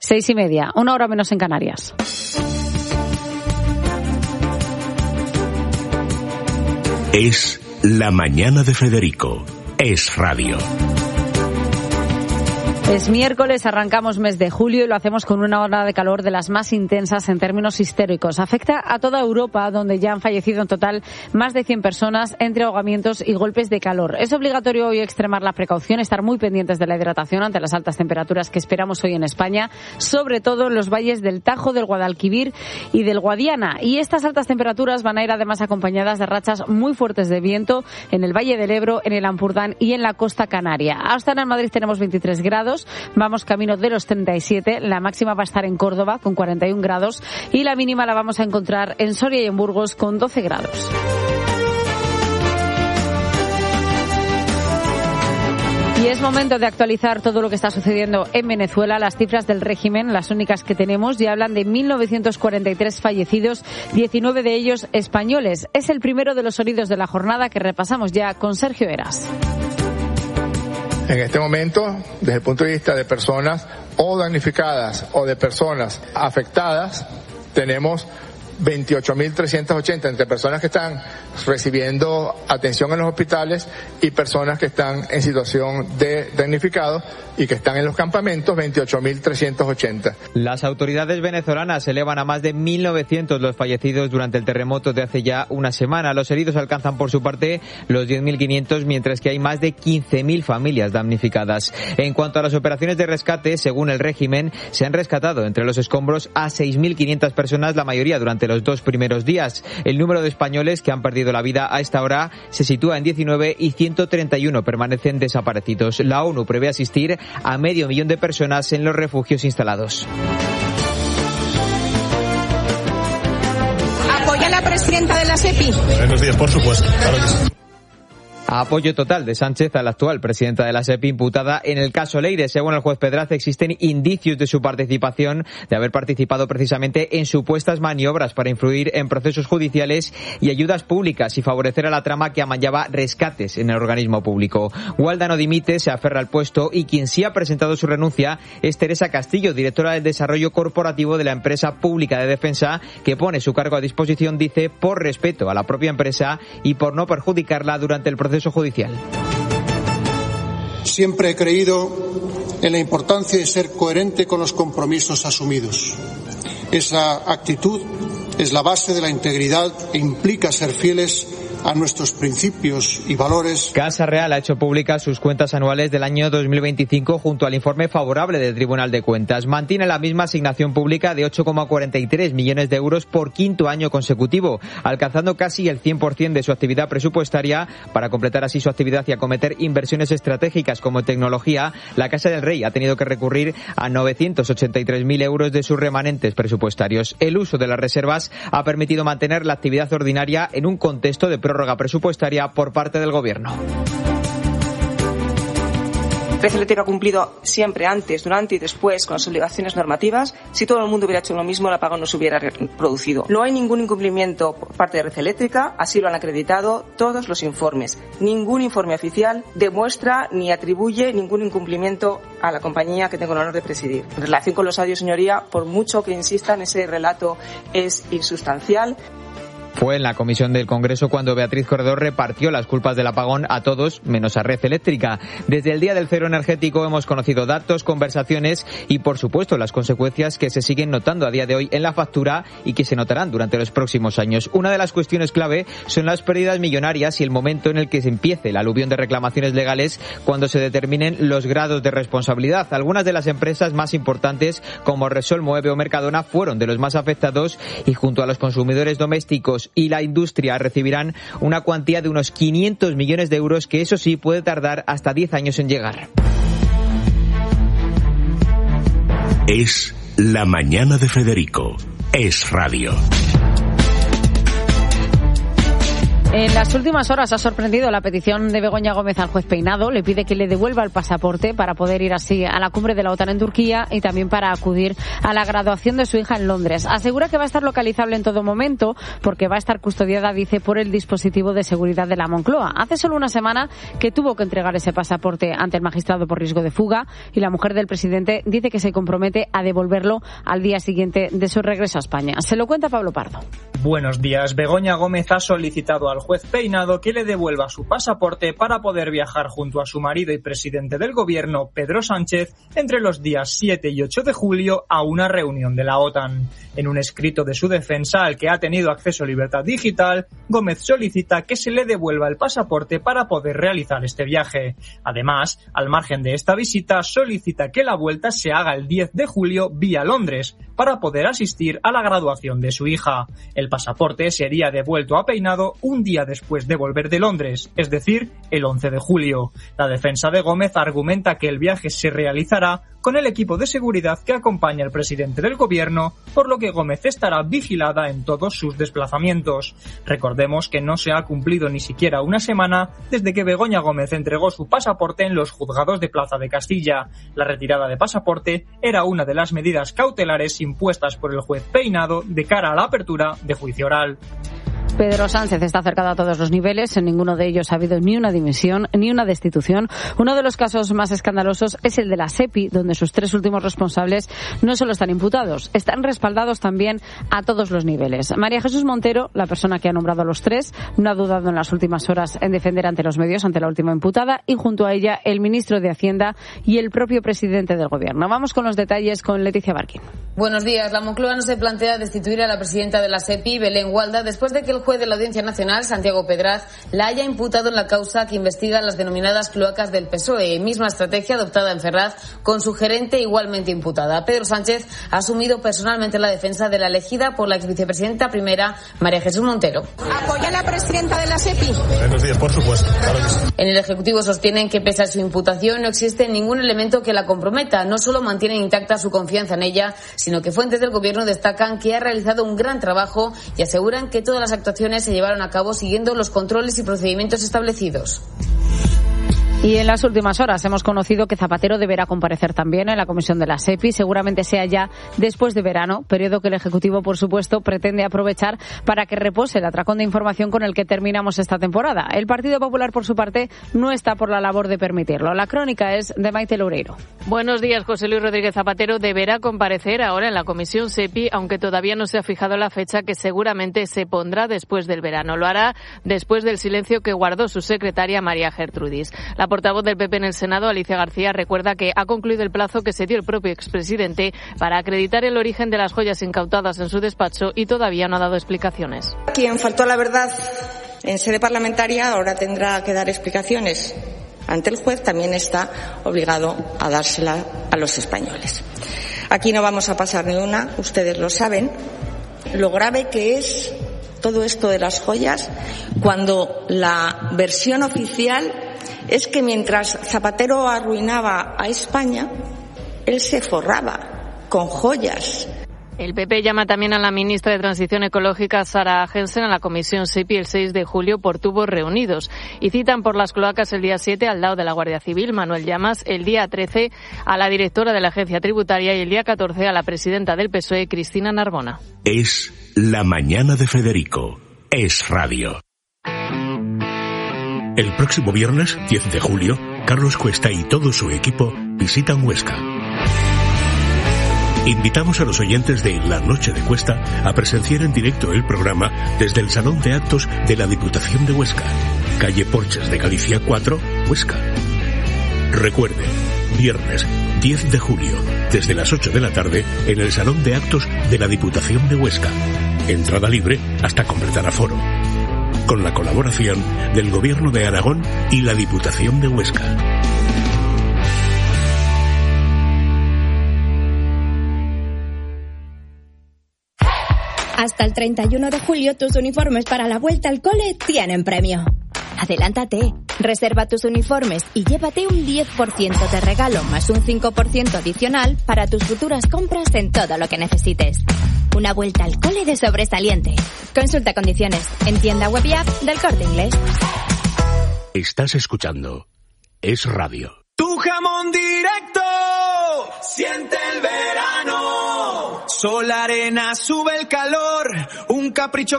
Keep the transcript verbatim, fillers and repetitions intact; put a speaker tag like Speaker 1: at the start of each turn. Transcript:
Speaker 1: Seis y media, una hora menos en Canarias.
Speaker 2: Es La Mañana de Federico. Es radio.
Speaker 1: Es miércoles, arrancamos mes de julio y lo hacemos con una ola de calor de las más intensas en términos históricos. Afecta a toda Europa, donde ya han fallecido en total más de cien personas entre ahogamientos y golpes de calor. Es obligatorio hoy extremar la precaución, estar muy pendientes de la hidratación ante las altas temperaturas que esperamos hoy en España, sobre todo en los valles del Tajo, del Guadalquivir y del Guadiana. Y estas altas temperaturas van a ir además acompañadas de rachas muy fuertes de viento en el Valle del Ebro, en el Ampurdán y en la costa canaria. Hasta ahora en Madrid tenemos veintitrés grados. Vamos camino de los treinta y siete, la máxima va a estar en Córdoba con cuarenta y un grados y la mínima la vamos a encontrar en Soria y en Burgos con doce grados. Y es momento de actualizar todo lo que está sucediendo en Venezuela. Las cifras del régimen, las únicas que tenemos, ya hablan de mil novecientos cuarenta y tres fallecidos, diecinueve de ellos españoles. Es el primero de los sonidos de la jornada que repasamos ya con Sergio Heras.
Speaker 3: En este momento, desde el punto de vista de personas o damnificadas o de personas afectadas, tenemos veintiocho mil trescientos ochenta entre personas que están recibiendo atención en los hospitales y personas que están en situación de damnificados y que están en los campamentos, veintiocho mil trescientos ochenta.
Speaker 4: Las autoridades venezolanas elevan a más de mil novecientos los fallecidos durante el terremoto de hace ya una semana. Los heridos alcanzan por su parte los diez mil quinientos, mientras que hay más de quince mil familias damnificadas. En cuanto a las operaciones de rescate, según el régimen, se han rescatado entre los escombros a seis mil quinientas personas, la mayoría durante los dos primeros días. El número de españoles que han perdido la vida a esta hora se sitúa en diecinueve y ciento treinta y uno permanecen desaparecidos. La ONU prevé asistir a medio millón de personas en los refugios instalados.
Speaker 5: ¿Apoya a la presidenta de la SEPI?
Speaker 6: Buenos días, por supuesto. Claro que sí.
Speaker 4: Apoyo total de Sánchez a la actual presidenta de la SEPI imputada en el caso Leire. Según el juez Pedraza, existen indicios de su participación, de haber participado precisamente en supuestas maniobras para influir en procesos judiciales y ayudas públicas y favorecer a la trama que amañaba rescates en el organismo público. Walda no dimite, se aferra al puesto y quien sí ha presentado su renuncia es Teresa Castillo, directora del desarrollo corporativo de la empresa pública de defensa, que pone su cargo a disposición, dice, por respeto a la propia empresa y por no perjudicarla durante el proceso judicial.
Speaker 7: Siempre he creído en la importancia de ser coherente con los compromisos asumidos. Esa actitud es la base de la integridad e implica ser fieles a nuestros principios y valores.
Speaker 4: Casa Real ha hecho públicas sus cuentas anuales del año dos mil veinticinco junto al informe favorable del Tribunal de Cuentas. Mantiene la misma asignación pública de ocho coma cuarenta y tres millones de euros por quinto año consecutivo, alcanzando casi el cien por ciento de su actividad presupuestaria. Para completar así su actividad y acometer inversiones estratégicas como tecnología, la Casa del Rey ha tenido que recurrir a novecientos ochenta y tres mil euros de sus remanentes presupuestarios. El uso de las reservas ha permitido mantener la actividad ordinaria en un contexto de prórroga presupuestaria por parte del Gobierno.
Speaker 8: Red Eléctrica ha cumplido siempre, antes, durante y después, con las obligaciones normativas. Si todo el mundo hubiera hecho lo mismo, el apagón no se hubiera producido. No hay ningún incumplimiento por parte de Red Eléctrica, así lo han acreditado todos los informes. Ningún informe oficial demuestra ni atribuye ningún incumplimiento a la compañía que tengo el honor de presidir. En relación con los audios, señoría, por mucho que insistan, ese relato es insustancial.
Speaker 4: Fue en la comisión del Congreso cuando Beatriz Corredor repartió las culpas del apagón a todos, menos a Red Eléctrica. Desde el día del cero energético hemos conocido datos, conversaciones y, por supuesto, las consecuencias que se siguen notando a día de hoy en la factura y que se notarán durante los próximos años. Una de las cuestiones clave son las pérdidas millonarias y el momento en el que se empiece la aluvión de reclamaciones legales cuando se determinen los grados de responsabilidad. Algunas de las empresas más importantes, como Repsol, Moeve o Mercadona, fueron de los más afectados y, junto a los consumidores domésticos y la industria, recibirán una cuantía de unos quinientos millones de euros que, eso sí, puede tardar hasta diez años en llegar.
Speaker 2: Es La Mañana de Federico. Es radio.
Speaker 1: En las últimas horas ha sorprendido la petición de Begoña Gómez al juez Peinado. Le pide que le devuelva el pasaporte para poder ir así a la cumbre de la OTAN en Turquía y también para acudir a la graduación de su hija en Londres. Asegura que va a estar localizable en todo momento porque va a estar custodiada, dice, por el dispositivo de seguridad de la Moncloa. Hace solo una semana que tuvo que entregar ese pasaporte ante el magistrado por riesgo de fuga y la mujer del presidente dice que se compromete a devolverlo al día siguiente de su regreso a España. Se lo cuenta Pablo Pardo.
Speaker 9: Buenos días. Begoña Gómez ha solicitado al juez Peinado que le devuelva su pasaporte para poder viajar junto a su marido y presidente del gobierno, Pedro Sánchez, entre los días siete y ocho de julio a una reunión de la OTAN. En un escrito de su defensa, al que ha tenido acceso a Libertad Digital, Gómez solicita que se le devuelva el pasaporte para poder realizar este viaje. Además, al margen de esta visita, solicita que la vuelta se haga el diez de julio vía Londres, para poder asistir a la graduación de su hija. El pasaporte sería devuelto a Peinado un día después de volver de Londres, es decir, el once de julio. La defensa de Gómez argumenta que el viaje se realizará con el equipo de seguridad que acompaña al presidente del gobierno, por lo que Gómez estará vigilada en todos sus desplazamientos. Recordemos que no se ha cumplido ni siquiera una semana desde que Begoña Gómez entregó su pasaporte en los juzgados de Plaza de Castilla. La retirada de pasaporte era una de las medidas cautelares impuestas por el juez Peinado de cara a la apertura de juicio oral.
Speaker 1: Pedro Sánchez está acercado a todos los niveles, en ninguno de ellos ha habido ni una dimisión ni una destitución. Uno de los casos más escandalosos es el de la SEPI, donde sus tres últimos responsables no solo están imputados, están respaldados también a todos los niveles. María Jesús Montero, la persona que ha nombrado a los tres, no ha dudado en las últimas horas en defender ante los medios, ante la última imputada, y junto a ella el ministro de Hacienda y el propio presidente del gobierno. Vamos con los detalles con Leticia Barquín.
Speaker 10: Buenos días. La Moncloa no se plantea destituir a la presidenta de la SEPI, Belén Gualda, después de que el juez de la Audiencia Nacional, Santiago Pedraz, la haya imputado en la causa que investiga las denominadas cloacas del P S O E, misma estrategia adoptada en Ferraz con su gerente igualmente imputada. Pedro Sánchez ha asumido personalmente la defensa de la elegida por la exvicepresidenta primera, María Jesús Montero.
Speaker 5: ¿Apoya a la presidenta de la SEPI?
Speaker 6: Buenos días, por supuesto. Claro que sí.
Speaker 10: En el Ejecutivo sostienen que pese a su imputación no existe ningún elemento que la comprometa. No solo mantienen intacta su confianza en ella, sino que fuentes del Gobierno destacan que ha realizado un gran trabajo y aseguran que todas las actuaciones se llevaron a cabo siguiendo los controles y procedimientos establecidos.
Speaker 1: Y en las últimas horas hemos conocido que Zapatero deberá comparecer también en la comisión de la SEPI, seguramente sea ya después de verano, periodo que el Ejecutivo, por supuesto, pretende aprovechar para que repose el atracón de información con el que terminamos esta temporada. El Partido Popular, por su parte, no está por la labor de permitirlo. La crónica es de Maite Loureiro.
Speaker 11: Buenos días. José Luis Rodríguez Zapatero deberá comparecer ahora en la comisión SEPI, aunque todavía no se ha fijado la fecha, que seguramente se pondrá después del verano. Lo hará después del silencio que guardó su secretaria María Gertrudis. La portavoz del P P en el Senado, Alicia García, recuerda que ha concluido el plazo que se dio el propio expresidente para acreditar el origen de las joyas incautadas en su despacho y todavía no ha dado explicaciones.
Speaker 8: Quien faltó a la verdad en sede parlamentaria ahora tendrá que dar explicaciones ante el juez, también está obligado a dársela a los españoles. Aquí no vamos a pasar ni una, ustedes lo saben, lo grave que es todo esto de las joyas, cuando la versión oficial es que mientras Zapatero arruinaba a España, él se forraba con joyas.
Speaker 11: El P P llama también a la ministra de Transición Ecológica, Sara Agensen, a la comisión SEPI el seis de julio por tubos reunidos. Y citan por las cloacas el día siete al lado de la Guardia Civil, Manuel Llamas, el día trece a la directora de la Agencia Tributaria y el día catorce a la presidenta del P S O E, Cristina Narbona.
Speaker 2: Es la mañana de Federico. Es radio. El próximo viernes, diez de julio, Carlos Cuesta y todo su equipo visitan Huesca. Invitamos a los oyentes de La Noche de Cuesta a presenciar en directo el programa desde el Salón de Actos de la Diputación de Huesca, calle Porches de Galicia cuatro, Huesca. Recuerden, viernes diez de julio, desde las ocho de la tarde, en el Salón de Actos de la Diputación de Huesca. Entrada libre hasta completar aforo. Con la colaboración del Gobierno de Aragón y la Diputación de Huesca.
Speaker 12: Hasta el treinta y uno de julio tus uniformes para la vuelta al cole tienen premio. Adelántate, reserva tus uniformes y llévate un diez por ciento de regalo más un cinco por ciento adicional para tus futuras compras en todo lo que necesites. Una vuelta al cole de sobresaliente. Consulta condiciones en tienda web y app del Corte Inglés.
Speaker 2: Estás escuchando Es Radio.
Speaker 13: Tu jamón directo siente el verano. Sol, arena, sube el calor. Un capricho